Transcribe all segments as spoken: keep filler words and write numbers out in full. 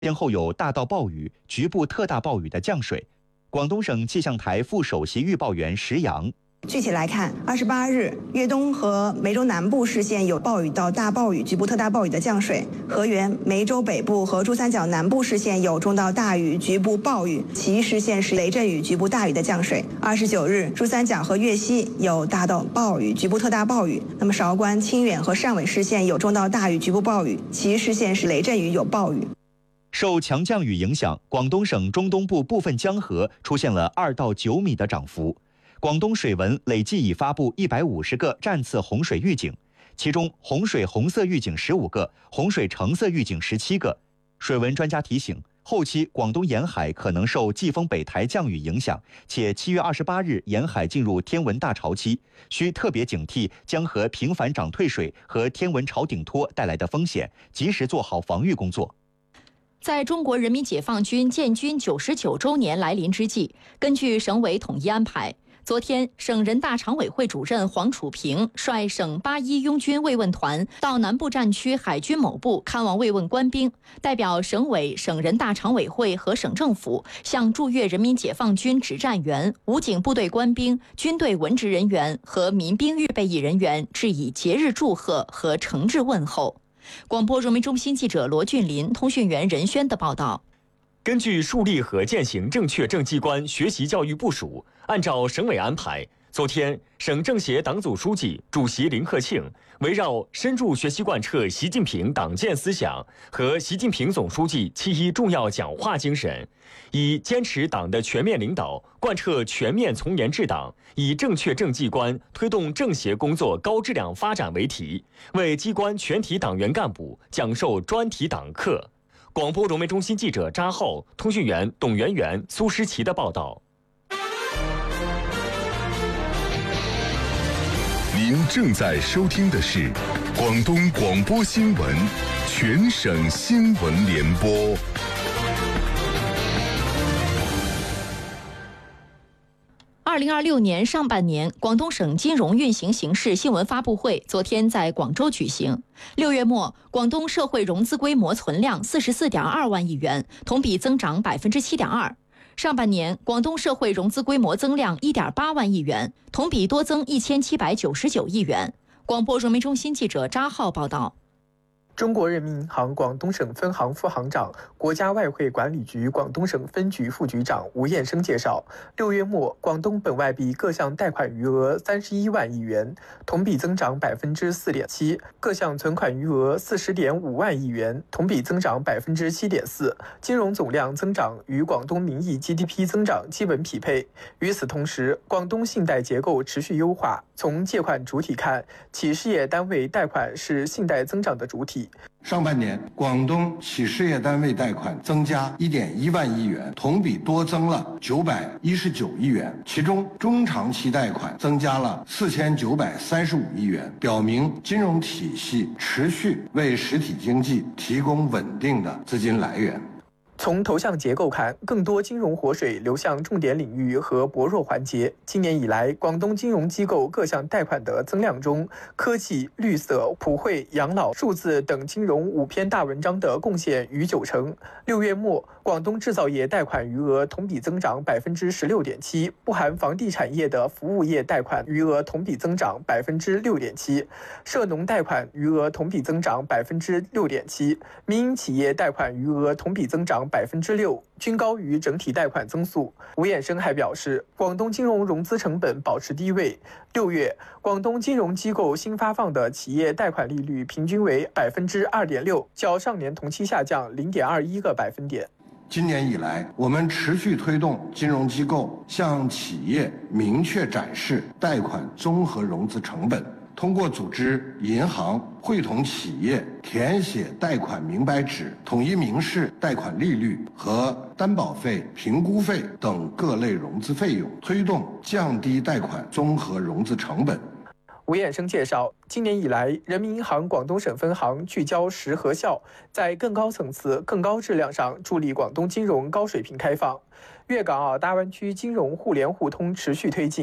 先后有大到暴雨、局部特大暴雨的降水。广东省气象台副首席预报员石阳。 具体来看，二十八日，粤东和梅州南部市县有暴雨到大暴雨、局部特大暴雨的降水；河源、梅州北部和珠三角南部市县有中到大雨、局部暴雨，其余市县是雷阵雨、局部大雨的降水。二十九日，珠三角和粤西有大到暴雨、局部特大暴雨。那么韶关、清远和汕尾市县有中到大雨、局部暴雨，其余市县是雷阵雨有暴雨。 受强降雨影响，广东省中东部部分江河出现了二到九米的涨幅。广东水文累计已发布一百五十个战次洪水预警，其中洪水红色预警十五个，洪水橙色预警十七个。水文专家提醒，后期广东沿海可能受季风北台降雨影响，且七月二十八日沿海进入天文大潮期，需特别警惕江河频繁涨退水和天文潮顶托带来的风险，及时做好防御工作。 在中国人民解放军建军九十九周年来临之际，根据省委统一安排，昨天，省人大常委会主任黄楚平率省八一拥军慰问团到南部战区海军某部看望慰问官兵，代表省委、省人大常委会和省政府向驻粤人民解放军指战员、武警部队官兵、军队文职人员和民兵预备役人员致以节日祝贺和诚挚问候。广播人民中心记者罗俊林、通讯员任轩的报道。 根据树立和践行正确政机关学习教育部署，按照省委安排，昨天，省政协党组书记、主席林克庆围绕深入学习贯彻习近平党建思想和习近平总书记七一重要讲话精神，以坚持党的全面领导，贯彻全面从严治党，以正确政绩观推动政协工作高质量发展为题，为机关全体党员干部讲授专题党课。广播融媒中心记者扎浩、通讯员董媛媛、苏诗琪的报道。 您正在收听的是广东广播新闻全省新闻联播。 二零二六年上半年，广东省金融运行形势新闻发布会昨天在广州举行。六月末，广东社会融资规模存量四十四点二万亿元，同比增长百分之七点二。上半年，广东社会融资规模增量一点八万亿元，同比多增一千七百九十九亿元。广播人民中心记者扎浩报道。 中国人民银行广东省分行副行长、国家外汇管理局广东省分局副局长吴彦生介绍，六月末，广东本外币各项贷款余额三十一万亿元，同比增长百分之四点七；各项存款余额四十点五万亿元，同比增长百分之七点四。金融总量增长与广东名义 G D P 增长基本匹配。与此同时，广东信贷结构持续优化。从借款主体看，企事业单位贷款是信贷增长的主体。 上半年，广东企事业单位贷款增加一点一万亿元，同比多增了九百一十九亿元，其中中长期贷款增加了四千九百三十五亿元，表明金融体系持续为实体经济提供稳定的资金来源。 从头项结构看，更多金融活水流向重点领域和薄弱环节。今年以来，广东金融机构各项贷款的增量中，科技、绿色、普惠、养老、数字等金融五篇大文章的贡献逾九成。六月末，广东制造业贷款余额同比增长百分之十六点七，不含房地产业的服务业贷款余额同比增长百分之六点七，涉农贷款余额同比增长百分之六点七，民营企业贷款余额同比增长百分之六，均高于整体贷款增速。吴衍生还表示，广东金融融资成本保持低位。六月，广东金融机构新发放的企业贷款利率平均为百分之二点六，较上年同期下降零点二一个百分点。 今年以来，我们持续推动金融机构向企业明确展示贷款综合融资成本。通过组织银行会同企业填写贷款明白纸，统一明示贷款利率和担保费、评估费等各类融资费用，推动降低贷款综合融资成本。 吴衍生介绍，今年以来，人民银行广东省分行聚焦实和效，在更高层次、更高质量上助力广东金融高水平开放。粤港澳大湾区金融互联互通持续推进。目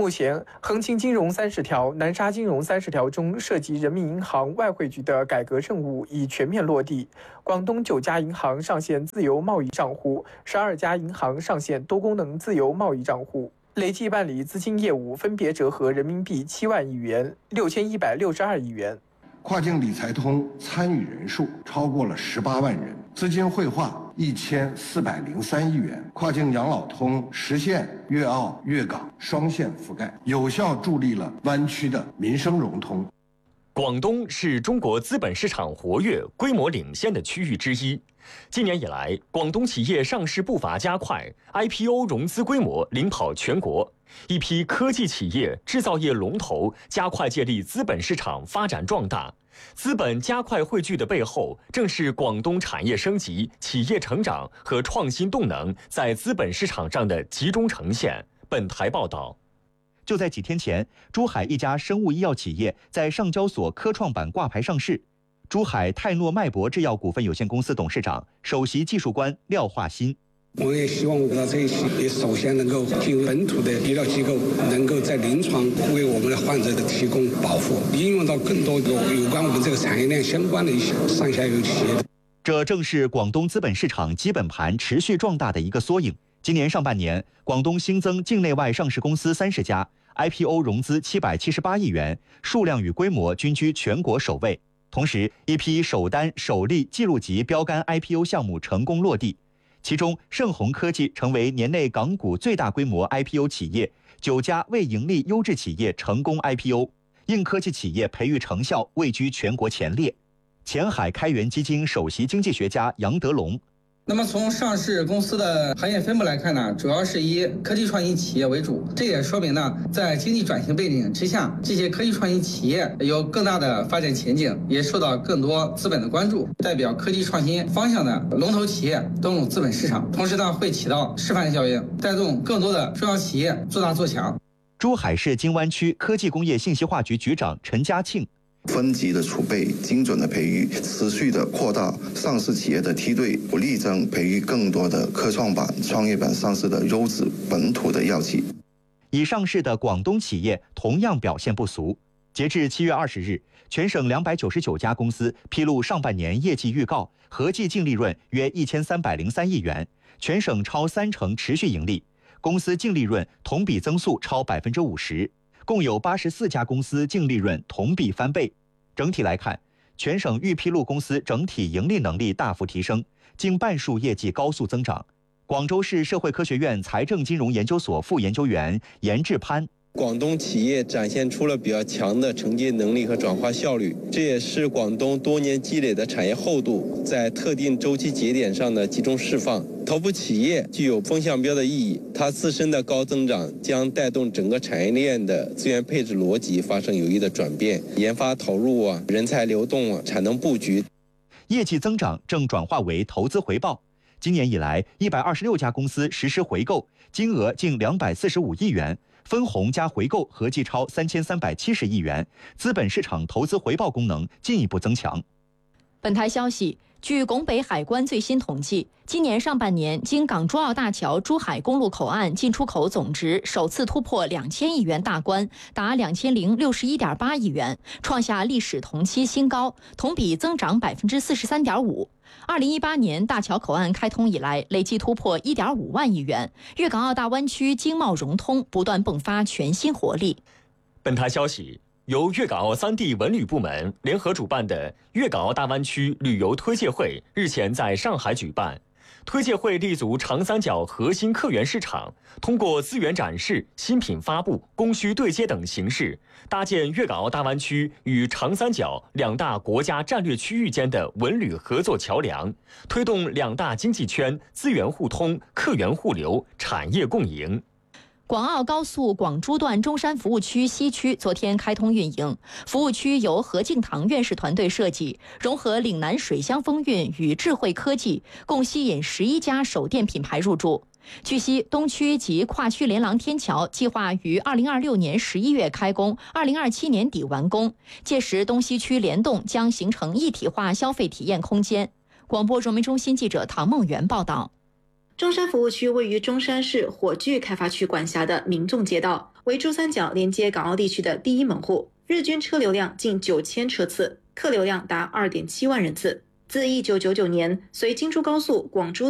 目前，恒清金融三十条、南沙金融三十条中涉及人民银行、外汇局的改革任务已全面落地。广东九家银行上线自由贸易账户，十二家银行上线多功能自由贸易账户，累计办理资金业务分别折合人民币七万亿元、六千一百六十二亿元。 跨境理财通参与人数超过了十八万人，资金汇化一千四百零三亿元。跨境养老通实现粤澳粤港双线覆盖，有效助力了湾区的民生融通。 广东是中国资本市场活跃、规模领先的区域之一。今年以来，广东企业上市步伐加快 ，I P O 融资规模领跑全国。一批科技企业、制造业龙头加快借力资本市场发展壮大。资本加快汇聚的背后，正是广东产业升级、企业成长和创新动能在资本市场上的集中呈现。本台报道。 就在几天前，珠海一家生物医药企业在上交所科创板挂牌上市。珠海泰诺迈博制药股份有限公司董事长、首席技术官廖化新。 我也希望我们这一期也首先能够进入本土的医疗机构，能够在临床为我们的患者的提供保护，应用到更多有关我们这个产业链相关的一些上下游企业。 这正是广东资本市场基本盘持续壮大的一个缩影。今年上半年，广东新增境内外上市公司三十家 ，I P O 融资七百七十八亿元，数量与规模均居全国首位。同时，一批首单首例纪录级标杆 I P O 项目成功落地。其中，盛虹科技成为年内港股最大规模 I P O 企业，九家未盈利优质企业成功 I P O， 硬科技企业培育成效位居全国前列。前海开源基金首席经济学家杨德龙。 那么从上市公司的行业分布来看呢，主要是以科技创新企业为主。这也说明呢，在经济转型背景之下，这些科技创新企业有更大的发展前景，也受到更多资本的关注。代表科技创新方向的龙头企业登陆资本市场，同时呢，会起到示范效应，带动更多的中小企业做大做强。 珠海市金湾区科技工业信息化局局长陈家庆。 分级的储备，精准的培育，持续的扩大上市企业的梯队，不力争培育更多的科创板、创业板上市的优质本土的药企。 已上市的广东企业同样表现不俗。截至七月二十日，全省两百九十九家公司披露上半年业绩预告，合计净利润约一千三百零三亿元，全省超三成持续盈利，公司净利润同比增速超百分之五十。共有八十四家公司净利润同比翻倍。整体来看，全省预披露公司整体盈利能力大幅提升，近半数业绩高速增长。广州市社会科学院财政金融研究所副研究员严志攀。 广东企业展现出了比较强的承接能力和转化效率，这也是广东多年积累的产业厚度在特定周期节点上的集中释放。头部企业具有风向标的意义，它自身的高增长将带动整个产业链的资源配置逻辑发生有益的转变，研发投入啊、人才流动啊、产能布局， 业绩增长正转化为投资回报。今年以来，一百二十六家公司实施回购，金额近两百四十五亿元。分红加回购合计超三千三百七十亿元，资本市场投资回报功能进一步增强。 本台消息，据拱北海关最新统计，今年上半年经港珠澳大桥珠海公路口岸进出口总值首次突破两千亿元大关，达两千零六十一点八亿元，创下历史同期新高，同比增长百分之四十三点五。二零一八年大桥口岸开通以来，累计突破一点五万亿元，粤港澳大湾区经贸融通不断迸发全新活力。 本台消息，由粤港澳三地文旅部门联合主办的粤港澳大湾区旅游推介会日前在上海举办。推介会立足长三角核心客源市场，通过资源展示、新品发布、供需对接等形式，搭建粤港澳大湾区与长三角两大国家战略区域间的文旅合作桥梁，推动两大经济圈资源互通、客源互流、产业共赢。 广澳高速广珠段中山服务区西区昨天开通运营，服务区由何敬堂院士团队设计，融合岭南水乡风韵与智慧科技，共吸引十一家手电品牌入驻。据悉，东区及跨区连廊天桥计划于二零二六年十一月开工，二零二七年底完工，届时东西区联动将形成一体化消费体验空间。广播传媒中心记者唐梦圆报道。 中山服务区位于中山市火炬开发区管辖的民众街道， 为珠三角连接港澳地区的第一门户，日均车流量近九千车次，客流量达 二点七万人次。自一九九九年随京珠高速广珠